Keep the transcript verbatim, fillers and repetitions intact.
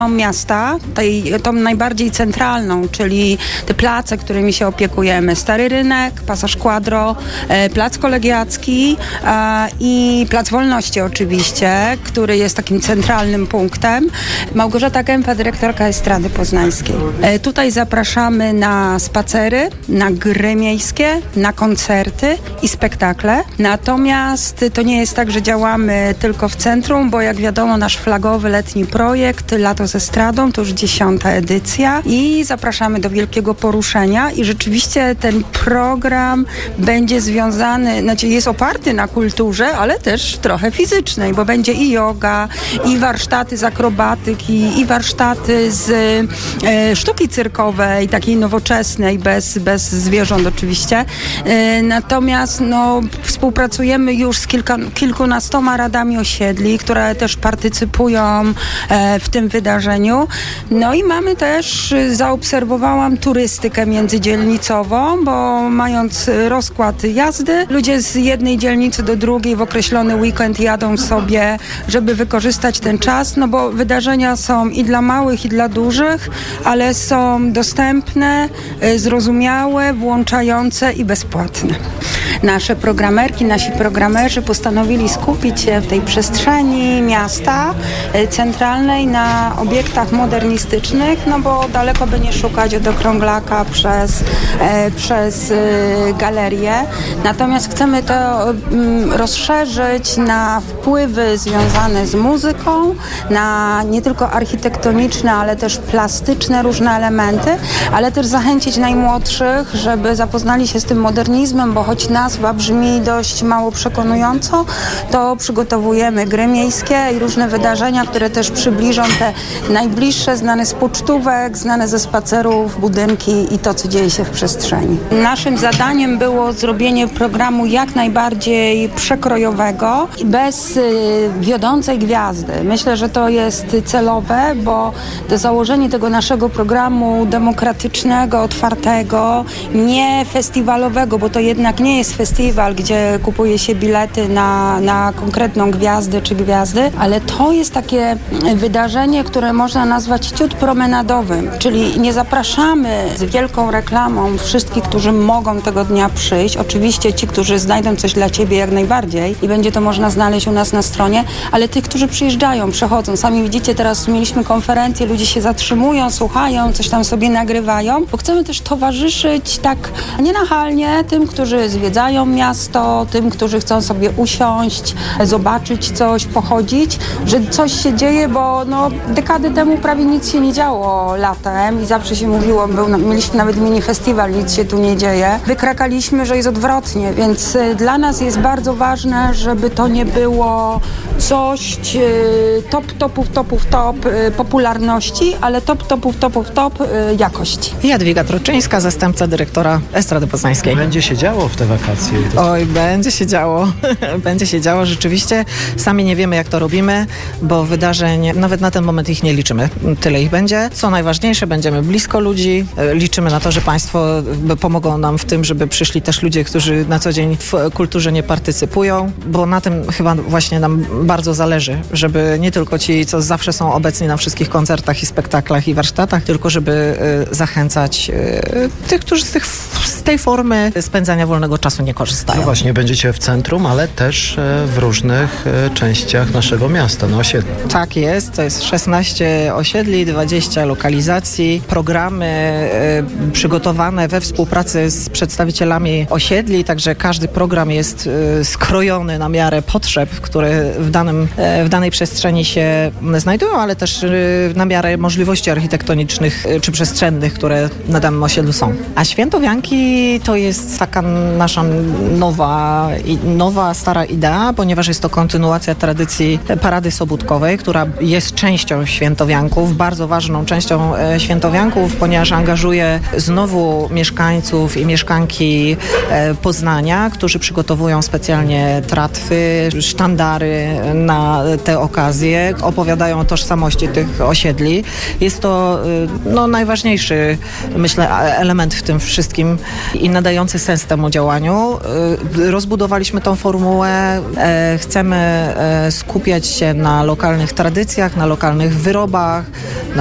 miasta, tej, tą najbardziej centralną, czyli te place, którymi się opiekujemy. Stary Rynek, Pasaż Quadro, e, Plac Kolegiacki e, i Plac Wolności oczywiście, który jest takim centralnym punktem. Małgorzata Kępa, dyrektorka Estrady Poznańskiej. E, tutaj zapraszamy na spacery, na gry miejskie, na koncerty i spektakle. Natomiast to nie jest tak, że działamy tylko w centrum, bo jak wiadomo nasz flagowy letni projekt Lato z Estradą to już dziesiąta edycja i zapraszamy do wielkiego poruszenia i rzeczywiście ten program będzie związany, znaczy jest oparty na kulturze, ale też trochę fizycznej, bo będzie i yoga, i warsztaty z akrobatyki, i warsztaty z e, sztuki cyrkowej, takiej nowoczesnej, bez, bez zwierząt oczywiście. E, natomiast no, współpracujemy już z kilka, kilkunastoma radami osiedli, które też partycypują e, w tym wydarzeniu. No i mamy też, zaobserwowałam turystykę międzydzielnicową, bo mając rozkład jazdy, ludzie z jednej dzielnicy do drugiej w określony weekend jadą sobie, żeby wykorzystać ten czas, no bo wydarzenia są i dla małych, i dla dużych, ale są dostępne, zrozumiałe, włączające i bezpłatne. Nasze programerki, nasi programerzy postanowili skupić się w tej przestrzeni miasta centralnej na obiektach modernistycznych, no bo daleko by nie szukać od Okrąglaka przez, e, przez e, galerię. Natomiast chcemy to m, rozszerzyć na wpływy związane z muzyką, na nie tylko architektoniczne, ale też plastyczne różne elementy, ale też zachęcić najmłodszych, żeby zapoznali się z tym modernizmem, bo choć nazwa brzmi dość mało przekonująco, to przygotowujemy gry miejskie i różne wydarzenia, które też przybliżą te najbliższe, znane z pocztówek, znane ze spacerów, budynki i to, co dzieje się w przestrzeni. Naszym zadaniem było zrobienie programu jak najbardziej przekrojowego i bez y, wiodącej gwiazdy. Myślę, że to jest celowe, bo to założenie tego naszego programu demokratycznego, otwartego, nie festiwalowego, bo to jednak nie jest festiwal, gdzie kupuje się bilety na, na konkretną gwiazdę czy gwiazdy, ale to jest takie wydarzenie, które można nazwać ciut promenadowym, czyli nie zapraszamy z wielką reklamą wszystkich, którzy mogą tego dnia przyjść. Oczywiście ci, którzy znajdą coś dla ciebie jak najbardziej i będzie to można znaleźć u nas na stronie, ale tych, którzy przyjeżdżają, przechodzą. Sami widzicie, teraz mieliśmy konferencję, ludzie się zatrzymują, słuchają, coś tam sobie nagrywają, bo chcemy też towarzyszyć tak nienachalnie tym, którzy zwiedzają miasto, tym, którzy chcą sobie usiąść, zobaczyć coś, pochodzić, że coś się dzieje, bo no, dekady temu prawie nic się nie działo latem i zawsze się mówiło, był, mieliśmy nawet mini festiwal, nic się tu nie dzieje. Wykrakaliśmy, że jest odwrotnie, więc y, dla nas jest bardzo ważne, żeby to nie było coś y, top, topów, topów, top y, popularności, ale top, topów, topów, top y, jakości. Jadwiga Troczyńska, zastępca dyrektora Estrady Poznańskiej. Będzie się działo w te wakacje. Oj, będzie się działo. Będzie się działo rzeczywiście. Sami nie wiemy, jak to robimy, bo wydarzeń, nawet na ten moment ich nie liczymy. Tyle ich będzie. Co najważniejsze, będziemy blisko ludzi. Liczymy na to, że Państwo pomogą nam w tym, żeby przyszli też ludzie, którzy na co dzień w kulturze nie partycypują, bo na tym chyba właśnie nam bardzo zależy, żeby nie tylko ci, co zawsze są obecni na wszystkich koncertach i spektaklach i warsztatach, tylko żeby zachęcać tych, którzy z, tych, z tej formy spędzania wolnego czasu nie korzystają. No właśnie, będziecie w centrum, ale też w różnych częściach naszego miasta, na osiedlu. Tak jest, to jest szesnaście osiedli, dwadzieścia lokalizacji, programy y, przygotowane we współpracy z przedstawicielami osiedli, także każdy program jest y, skrojony na miarę potrzeb, które w, danym, y, w danej przestrzeni się znajdują, ale też y, na miarę możliwości architektonicznych y, czy przestrzennych, które na danym osiedlu są. A Świętowianki to jest taka nasza nowa, nowa stara idea, ponieważ jest to kontynuacja tradycji Parady Sobótkowej, która jest częścią Świętowianków, bardzo ważną częścią e, Świętowianków, ponieważ angażuje znowu mieszkańców i mieszkanki e, Poznania, którzy przygotowują specjalnie tratwy, sztandary na te okazje, opowiadają o tożsamości tych osiedli. Jest to e, no, najważniejszy, myślę, element w tym wszystkim, i nadający sens temu działaniu. Rozbudowaliśmy tą formułę. Chcemy skupiać się na lokalnych tradycjach, na lokalnych wyrobach,